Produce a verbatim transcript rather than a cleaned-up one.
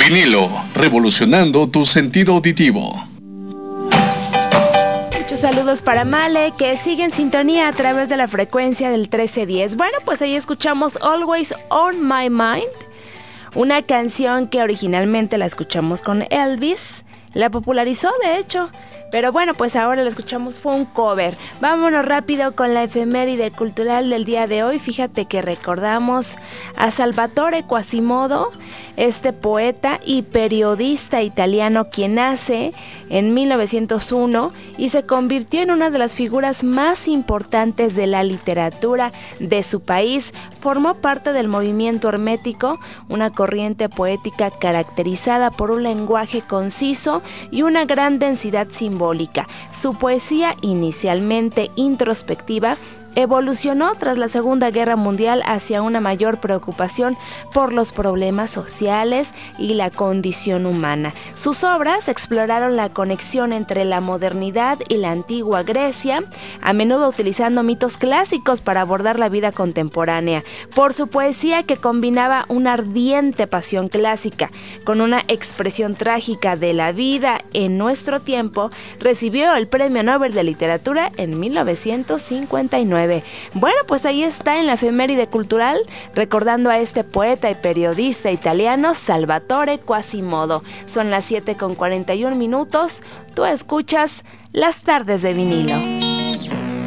Vinilo, revolucionando tu sentido auditivo. Muchos saludos para Male, que sigue en sintonía a través de la frecuencia del trece diez. Bueno, pues ahí escuchamos Always on My Mind, una canción que originalmente la escuchamos con Elvis, la popularizó de hecho, pero bueno, pues ahora la escuchamos, fue un cover. Vámonos rápido con la efeméride cultural del día de hoy. Fíjate que recordamos a Salvatore Quasimodo, este poeta y periodista italiano quien nace en mil novecientos uno y se convirtió en una de las figuras más importantes de la literatura de su país. Formó parte del movimiento hermético, una corriente poética caracterizada por un lenguaje conciso y una gran densidad simbólica. Su poesía, inicialmente introspectiva, evolucionó tras la Segunda Guerra Mundial hacia una mayor preocupación por los problemas sociales y la condición humana. Sus obras exploraron la conexión entre la modernidad y la antigua Grecia, a menudo utilizando mitos clásicos para abordar la vida contemporánea. Por su poesía, que combinaba una ardiente pasión clásica con una expresión trágica de la vida en nuestro tiempo, recibió el Premio Nobel de Literatura en mil novecientos cincuenta y nueve. Bueno, pues ahí está en la efeméride cultural, recordando a este poeta y periodista italiano Salvatore Quasimodo. Son las siete con cuarenta y un minutos, tú escuchas Las Tardes de Vinilo.